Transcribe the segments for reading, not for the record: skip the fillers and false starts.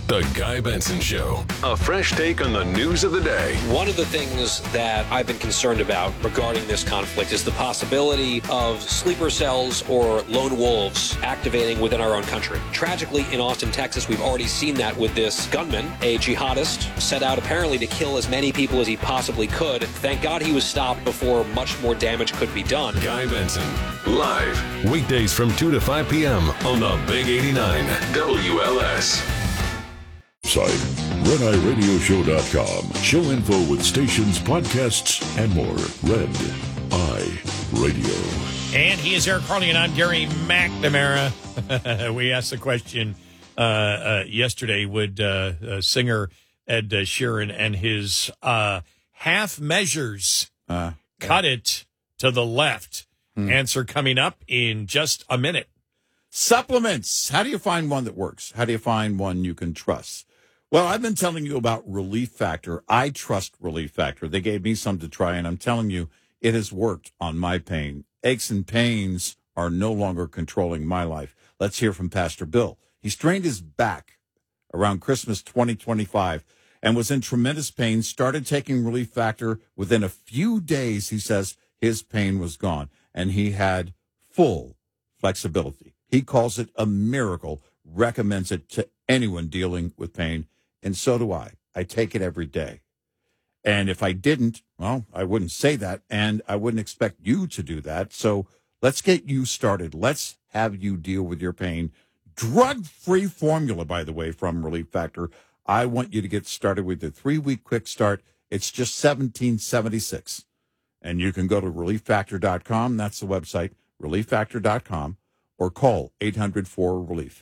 The Guy Benson Show. A fresh take on the news of the day. One of the things that I've been concerned about regarding this conflict is the possibility of sleeper cells or lone wolves activating within our own country. Tragically, in Austin, Texas, we've already seen that with this gunman, a jihadist, set out apparently to kill as many people as he possibly could. Thank God he was stopped before much more damage could be done. Guy Benson, live, weekdays from 2 to 5 p.m. on the Big 89 WLS. Site, RedEyeRadioShow.com. Show info with stations, podcasts, and more. Red Eye Radio. And he is Eric Carly, and I'm Gary McNamara. We asked the question yesterday, would singer Ed Sheeran and his half measures cut it to the left? Answer coming up in just a minute. Supplements. How do you find one that works? How do you find one you can trust? Well, I've been telling you about Relief Factor. I trust Relief Factor. They gave me some to try, and I'm telling you, it has worked on my pain. Aches and pains are no longer controlling my life. Let's hear from Pastor Bill. He strained his back around Christmas 2025 and was in tremendous pain, started taking Relief Factor. Within a few days, he says his pain was gone, and he had full flexibility. He calls it a miracle, recommends it to anyone dealing with pain, and so do I. I take it every day. And if I didn't, well, I wouldn't say that, and I wouldn't expect you to do that. So let's get you started. Let's have you deal with your pain. Drug-free formula, by the way, from Relief Factor. I want you to get started with the 3-week quick start. It's just $17.76. And you can go to ReliefFactor.com. That's the website, ReliefFactor.com, or call 800-4-RELIEF.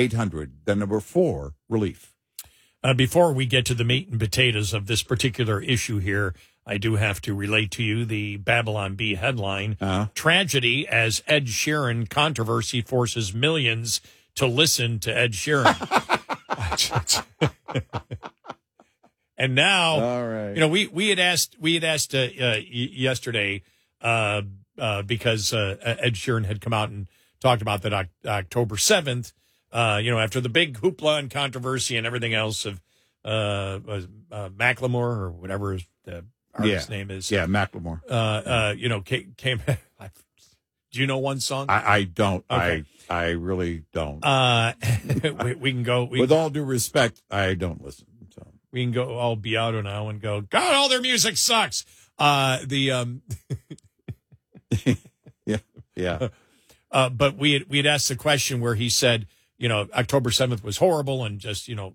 800-4-RELIEF. Before we get to the meat and potatoes of this particular issue here, I do have to relate to you the Babylon Bee headline. Tragedy as Ed Sheeran controversy forces millions to listen to Ed Sheeran. And now, all right. You know, we had asked yesterday because Ed Sheeran had come out and talked about that October 7th, after the big hoopla and controversy and everything else of Macklemore or whatever the artist's name is. Yeah, Macklemore. Came. Do you know one song? I don't. Okay. I really don't. We can go. With all due respect, I don't listen. So we can go all Beato now and go, God, all their music sucks. Yeah. But we had asked the question where he said, October 7th was horrible and just, and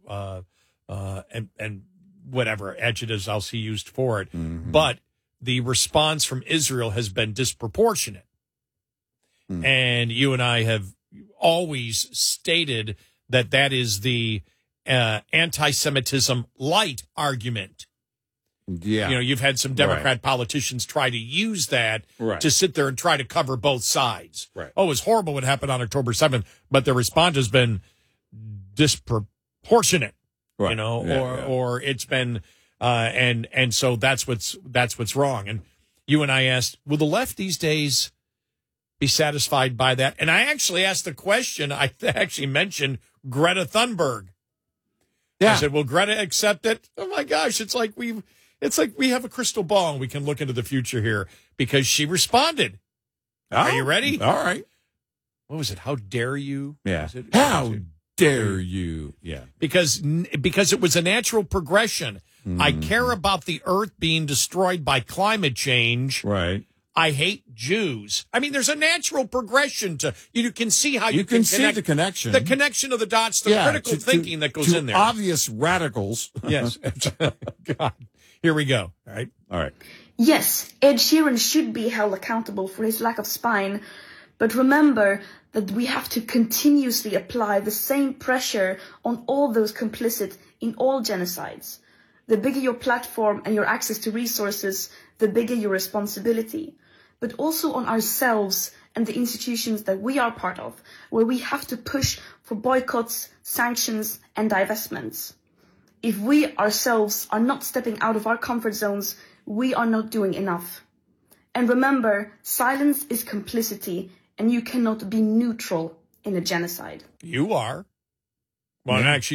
whatever adjectives else he used for it. Mm-hmm. But the response from Israel has been disproportionate. Mm. And you and I have always stated that is the anti-Semitism light argument. Yeah. You've had some Democrat politicians try to use that to sit there and try to cover both sides. Right. Oh, it was horrible what happened on October 7th, but the response has been disproportionate, or it's been, and so that's what's wrong. And you and I asked, will the left these days be satisfied by that? And I actually asked the question, I actually mentioned Greta Thunberg. Yeah. I said, will Greta accept it? Oh my gosh, it's like we have a crystal ball and we can look into the future here because she responded. Oh, are you ready? All right. What was it? How dare you? Yeah. How dare you? Yeah. Because it was a natural progression. Mm. I care about the earth being destroyed by climate change. Right. I hate Jews. I mean, there's a natural progression to you can see how you can see the connection. The connection of the dots, the critical thinking that goes in there. Obvious radicals. Yes. God. Here we go. All right. Yes, Ed Sheeran should be held accountable for his lack of spine, but remember that we have to continuously apply the same pressure on all those complicit in all genocides. The bigger your platform and your access to resources, the bigger your responsibility, but also on ourselves and the institutions that we are part of, where we have to push for boycotts, sanctions, and divestments. If we ourselves are not stepping out of our comfort zones, we are not doing enough. And remember, silence is complicity, and you cannot be neutral in a genocide. You are. Well, actually,